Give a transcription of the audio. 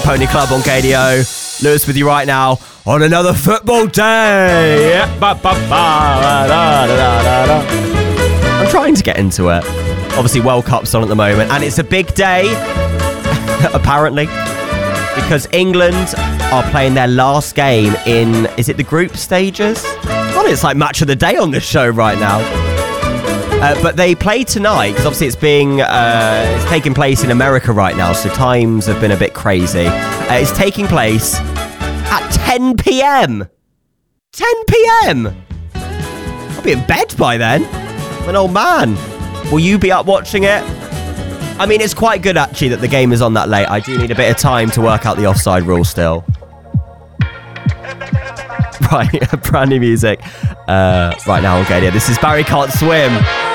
Pony Club on KDO. Lewis with you right now on another football day. I'm trying to get into it. Obviously, World Cup's on at the moment, and it's a big day, apparently, because England are playing their last game in, is it the group stages? God, it's like match of the day on this show right now. But they play tonight, because obviously it's taking place in America right now, so times have been a bit crazy. It's taking place at 10 p.m. 10 p.m. I'll be in bed by then. I'm an old man. Will you be up watching it? I mean, it's quite good, actually, that the game is on that late. I do need a bit of time to work out the offside rule still. Right, brand new music. Right now, okay, yeah, this is Barry Can't Swim.